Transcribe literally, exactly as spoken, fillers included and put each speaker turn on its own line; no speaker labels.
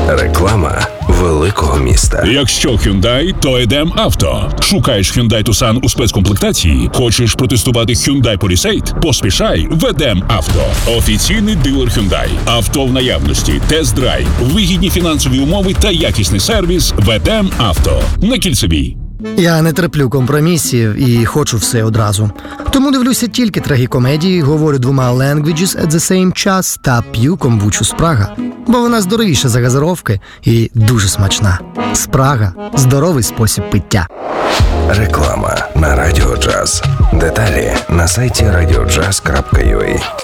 Реклама великого міста.
Якщо Hyundai, то Едем Авто. Шукаєш Hyundai Tucson у спецкомплектації? Хочеш протестувати Hyundai Palisade? Поспішай в Едем Авто. Офіційний дилер Hyundai. Авто в наявності, тест-драйв, вигідні фінансові умови та якісний сервіс в Едем Авто. На Кільцевій.
Я не терплю компромісів і хочу все одразу. Тому дивлюся тільки трагікомедії, говорю двома languages at the same час та п'ю комбучу Спрага. Бо вона здоровіша за газировки і дуже смачна. Спрага – здоровий спосіб пиття.
Реклама на Радіо Джаз. Деталі на сайті радіо джаз крапка ю а.